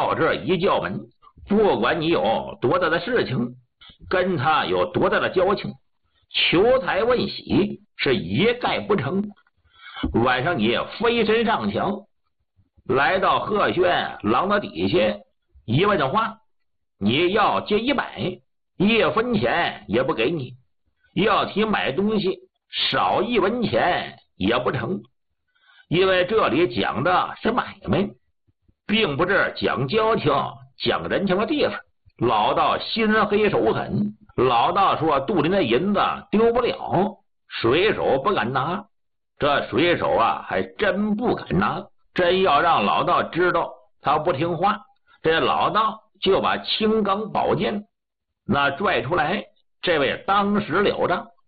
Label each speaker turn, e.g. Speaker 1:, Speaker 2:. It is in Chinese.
Speaker 1: 到这一叫门，不管你有多大的事情，跟他有多大的交情，求财问喜是一概不成。晚上你飞身上墙，来到鹤轩廊的底下，一问话，你要借100，一分钱也不给你；要提买东西，少1文钱也不成。因为这里讲的是买卖，并不是讲交情、讲人情的地方。老道心黑手狠，老道说肚里那银子丢不了，水手不敢拿。这水手啊，还真不敢拿。真要让老道知道他不听话，这老道就把青钢宝剑那拽出来，这位当时了账。